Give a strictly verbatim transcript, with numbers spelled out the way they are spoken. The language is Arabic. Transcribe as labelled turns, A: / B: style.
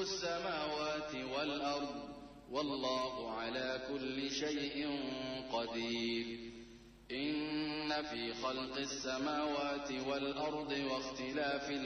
A: السماوات والأرض والله على كل شيء قدير. إن في خلق السماوات والأرض واختلاف